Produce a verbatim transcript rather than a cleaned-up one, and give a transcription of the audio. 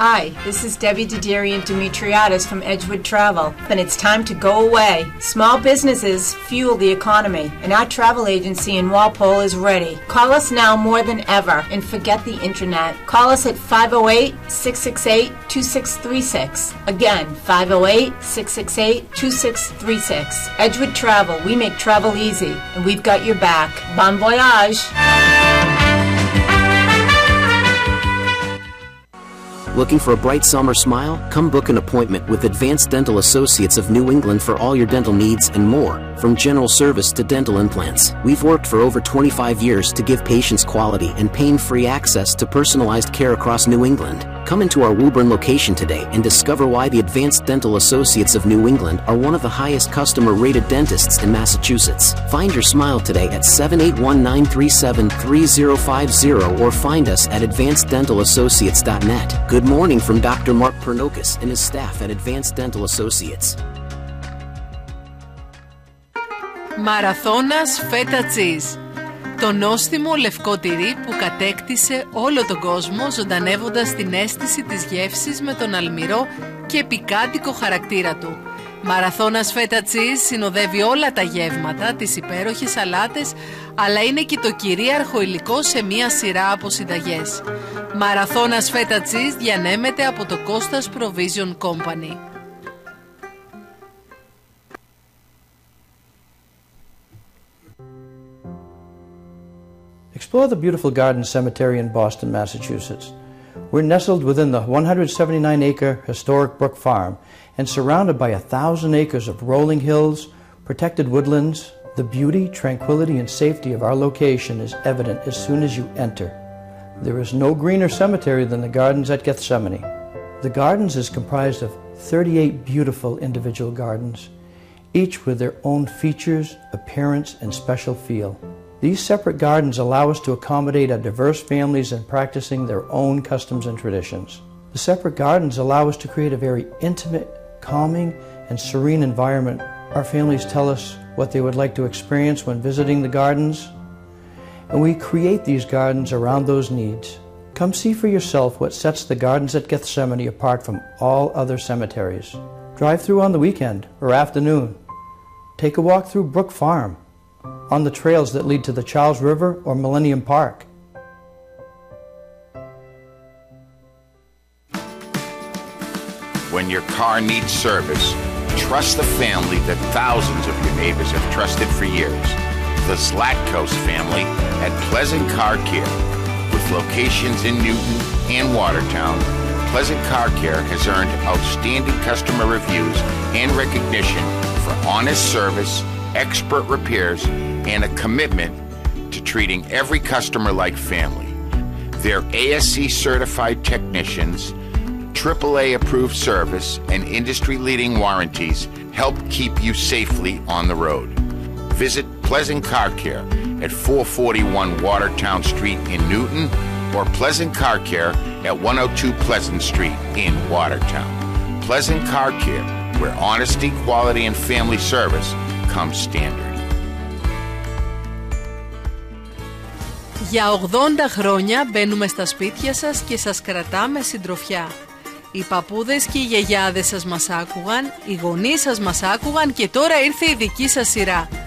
Hi, this is Debbie Diderian Dimitriadis from Edgewood Travel, and it's time to go away. Small businesses fuel the economy, and our travel agency in Walpole is ready. Call us now more than ever, and forget the internet. Call us at five oh eight, six six eight, two six three six. Again, five oh eight, six six eight, two six three six. Edgewood Travel, we make travel easy, and we've got your back. Bon voyage! Looking for a bright summer smile? Come book an appointment with Advanced Dental Associates of New England for all your dental needs and more, from general service to dental implants. We've worked for over twenty-five years to give patients quality and pain-free access to personalized care across New England. Come into our Woburn location today and discover why the Advanced Dental Associates of New England are one of the highest customer-rated dentists in Massachusetts. Find your smile today at seven eight one, nine three seven, three zero five zero or find us at advanced dental associates dot net. Good morning from Doctor Mark Pernokis and his staff at Advanced Dental Associates. Μαραθώνας φέτα τσίζ. Το νόστιμο λευκό τυρί που κατέκτησε όλο τον κόσμο ζωντανεύοντας την αίσθηση της γεύσης με τον αλμυρό και πικάντικο χαρακτήρα του. Μαραθώνας φέτα τσίζ συνοδεύει όλα τα γεύματα, τις υπέροχες σαλάτες, αλλά είναι και το κυρίαρχο υλικό σε μία σειρά από συνταγές. Μαραθώνας φέτα τσίζ διανέμεται από το Costas Provision Company. Explore the beautiful Garden Cemetery in Boston, Massachusetts. We're nestled within the one hundred seventy-nine acre historic Brook Farm and surrounded by a thousand acres of rolling hills, protected woodlands. The beauty, tranquility, and safety of our location is evident as soon as you enter. There is no greener cemetery than the Gardens at Gethsemane. The Gardens is comprised of thirty-eight beautiful individual gardens, each with their own features, appearance, and special feel. These separate gardens allow us to accommodate our diverse families in practicing their own customs and traditions. The separate gardens allow us to create a very intimate, calming, and serene environment. Our families tell us what they would like to experience when visiting the gardens, and we create these gardens around those needs. Come see for yourself what sets the Gardens at Gethsemane apart from all other cemeteries. Drive through on the weekend or afternoon. Take a walk through Brook Farm, on the trails that lead to the Charles River or Millennium Park. When your car needs service, trust the family that thousands of your neighbors have trusted for years. The Zlatkos family at Pleasant Car Care. With locations in Newton and Watertown, Pleasant Car Care has earned outstanding customer reviews and recognition for honest service, expert repairs, and a commitment to treating every customer like family. Their A S C certified technicians, triple A approved service, and industry-leading warranties help keep you safely on the road. Visit Pleasant Car Care at four forty-one Watertown Street in Newton or Pleasant Car Care at one oh two Pleasant Street in Watertown. Pleasant Car Care, where honesty, quality, and family service come standard. Για ογδόντα χρόνια μπαίνουμε στα σπίτια σας και σας κρατάμε συντροφιά. Οι παππούδες και οι γιαγιάδες σας μας άκουγαν, οι γονείς σας μας άκουγαν και τώρα ήρθε η δική σας σειρά.